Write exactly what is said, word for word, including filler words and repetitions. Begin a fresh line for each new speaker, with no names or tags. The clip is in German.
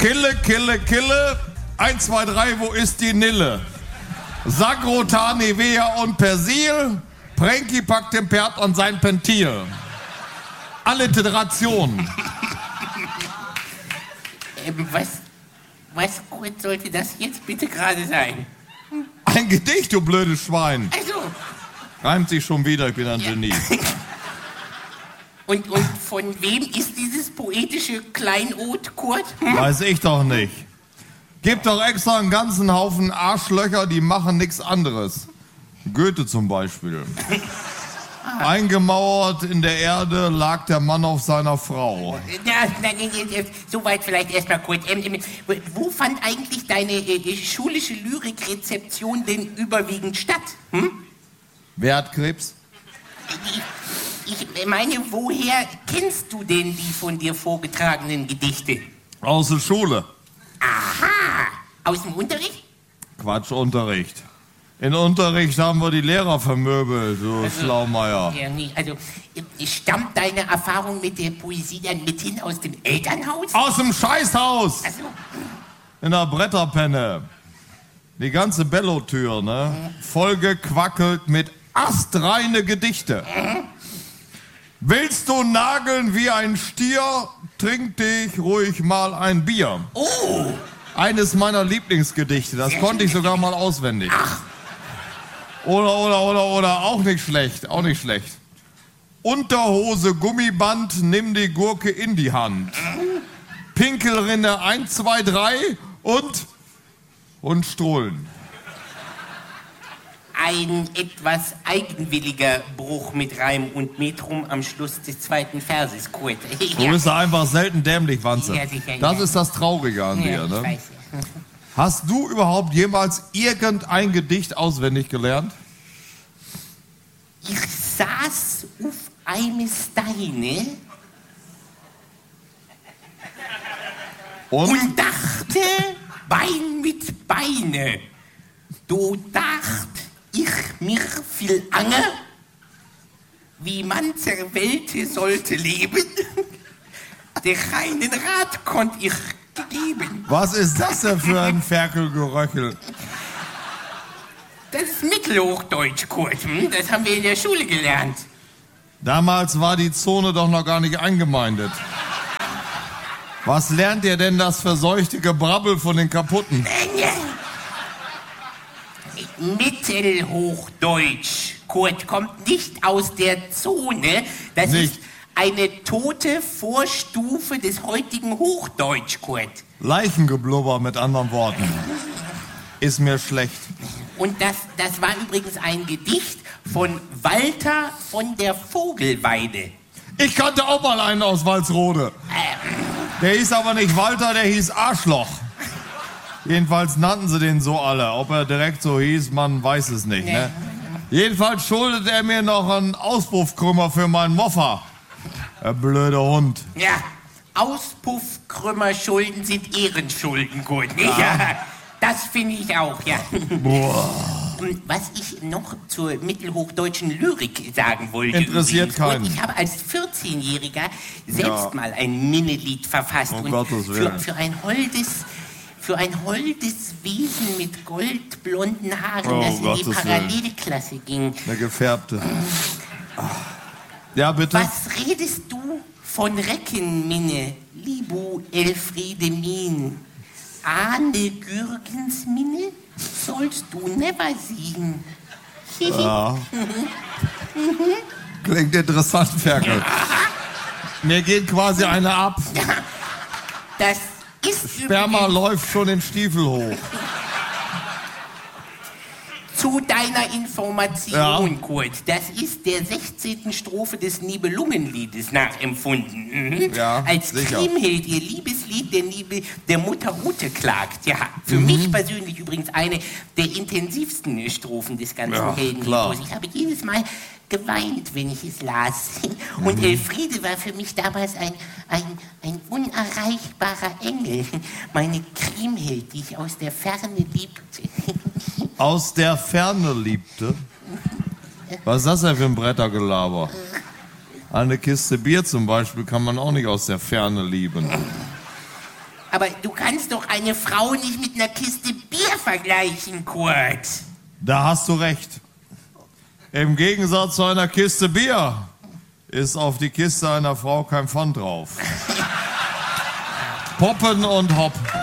Kille, Kille, Kille. Eins, zwei, drei, wo ist die Nille? Sagrotan, Nivea und Persil. Pranky packt den Pferd und sein Pentil. Alliteration.
Ähm, was, was gut sollte das jetzt bitte gerade sein?
Ein Gedicht, du blödes Schwein.
Also.
Reimt sich schon wieder, ich bin ein ja. Genie.
Und, und von wem ist dieses poetische Kleinod, Kurt? Hm?
Weiß ich doch nicht. Gibt doch extra einen ganzen Haufen Arschlöcher, die machen nichts anderes. Goethe zum Beispiel. Ah. Eingemauert in der Erde lag der Mann auf seiner Frau.
Ja, soweit vielleicht erstmal kurz. Ähm, wo fand eigentlich deine äh, schulische Lyrikrezeption denn überwiegend statt? Hm?
Wer hat Krebs?
Ich, ich meine, woher kennst du denn die von dir vorgetragenen Gedichte?
Aus der Schule.
Aha! Aus dem Unterricht?
Quatsch, Unterricht. In Unterricht haben wir die Lehrer vermöbelt, du also, Schlaumeier.
Ja, nee, also stammt deine Erfahrung mit der Poesie dann mithin aus dem Elternhaus?
Aus dem Scheißhaus!
Also.
In der Bretterpenne. Die ganze Bellotür, ne? Mhm. Vollgequackelt mit astreine Gedichte. Mhm. Willst du nageln wie ein Stier, trink dich ruhig mal ein Bier.
Oh!
Eines meiner Lieblingsgedichte, das Sehr konnte ich sogar mal auswendig.
Ach.
Oder, oder, oder, oder, auch nicht schlecht, auch nicht schlecht. Unterhose, Gummiband, nimm die Gurke in die Hand. Pinkelrinne eins, zwei, drei und, und Strollen.
Ein etwas eigenwilliger Bruch mit Reim und Metrum am Schluss des zweiten Verses, Kurt.
Du bist einfach selten dämlich, Wanze.
Ja, sicher,
das
ja.
ist das Traurige an
ja,
dir, ne?
Ich weiß, ja.
Hast du überhaupt jemals irgendein Gedicht auswendig gelernt?
Ich saß auf einem Steine
und?
und dachte Bein mit Beine. Du dacht ich mich viel ange, wie man zur Welt sollte leben. Der keinen Rat konnt ich geben.
Was ist das denn für ein Ferkelgeröchel?
Das ist Mittelhochdeutsch, Kurt. Hm? Das haben wir in der Schule gelernt.
Damals war die Zone doch noch gar nicht eingemeindet. Was lernt ihr denn das verseuchte Gebrabbel von den Kaputten?
Mittelhochdeutsch, Kurt, kommt nicht aus der Zone. Das
nicht.
ist eine tote Vorstufe des heutigen Hochdeutsch, Kurt.
Leichengeblubber mit anderen Worten. Ist mir schlecht.
Und das, das war übrigens ein Gedicht von Walter von der Vogelweide.
Ich kannte auch mal einen aus Walsrode.
Ähm.
Der hieß aber nicht Walter, der hieß Arschloch. Jedenfalls nannten sie den so alle. Ob er direkt so hieß, man weiß es nicht. Ne? Jedenfalls schuldet er mir noch einen Auspuffkrümmer für meinen Moffa. Der blöde Hund.
Ja, Auspuffkrümmerschulden sind Ehrenschulden, gut, nicht? Ja. Ja, das finde ich auch, ja.
Boah.
Was ich noch zur mittelhochdeutschen Lyrik sagen wollte.
Interessiert
übrigens,
keinen.
ich habe als vierzehnjähriger selbst
Ja.
mal ein Minnelied verfasst.
Um
und
Gottes
für,
Willen.
für ein holdes... Für ein holdes Wesen mit goldblonden Haaren,
Oh,
das in
Gottes
die Parallelklasse ging.
Eine gefärbte. Ja, bitte?
Was redest du von Reckenminne, Libu Elfriede Min? Ahne Gürgens Minne sollst du never sehen.
Ja. Klingt interessant, Ferkel. Mir geht quasi eine ab.
Das ist
Sperma
übrigens
läuft schon den Stiefel hoch.
zu deiner Information,
Ja.
Kurt. Das ist der sechzehnten Strophe des Nibelungenliedes nachempfunden. Mhm.
Ja,
Als
sicher.
Kriemhild ihr Liebeslied der, Liebe, der Mutter Ute klagt. Ja, für
Mhm.
mich persönlich übrigens eine der intensivsten Strophen des ganzen
Ja,
Heldenliedes.
klar.
Ich habe jedes Mal geweint, wenn ich es las. Und
Mhm.
Elfriede war für mich damals ein, ein, ein unerreichbarer Engel. Meine Kriemhild, die ich aus der Ferne liebte.
Aus der Ferne liebte. Was ist das denn für ein Brettergelaber? Eine Kiste Bier zum Beispiel kann man auch nicht aus der Ferne lieben.
aber du kannst doch eine Frau nicht mit einer Kiste Bier vergleichen, Kurt.
Da hast du recht. Im Gegensatz zu einer Kiste Bier ist auf die Kiste einer Frau kein Pfand drauf. Poppen und Hopp.